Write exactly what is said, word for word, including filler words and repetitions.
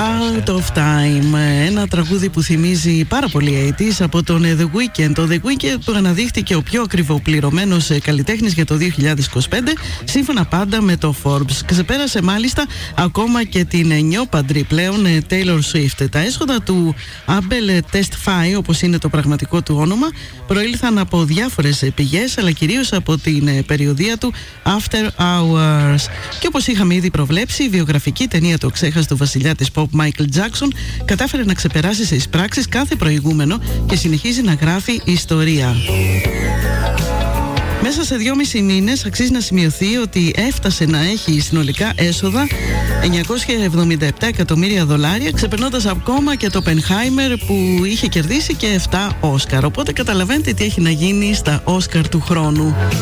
Out of Time, ένα τραγούδι που θυμίζει πάρα πολύ ογδόντα από τον The Weeknd. Το The Weeknd που αναδείχθηκε ο πιο ακριβοπληρωμένος καλλιτέχνης για το δύο χιλιάδες είκοσι πέντε, σύμφωνα πάντα με το Forbes. Ξεπέρασε μάλιστα ακόμα και την νιόπαντρη πλέον Taylor Swift. Τα έσοδα του Abel Tesfaye, όπως είναι το πραγματικό του όνομα, προήλθαν από διάφορες πηγές, αλλά κυρίως από την περιοδεία του After Hours. Και όπως είχαμε ήδη προβλέψει, η βιογραφική ταινία του ξέχαστου βασιλιά της pop Michael Jackson κατάφερε να ξεπεράσει σε εισπράξεις κάθε προηγούμενο και συνεχίζει να γράφει ιστορία. Μέσα σε δυόμισι μήνες αξίζει να σημειωθεί ότι έφτασε να έχει συνολικά έσοδα εννιακόσια εβδομήντα επτά εκατομμύρια δολάρια, ξεπερνώντας ακόμα και το Oppenheimer που είχε κερδίσει και επτά Όσκαρ. Οπότε καταλαβαίνετε τι έχει να γίνει στα Όσκαρ του χρόνου.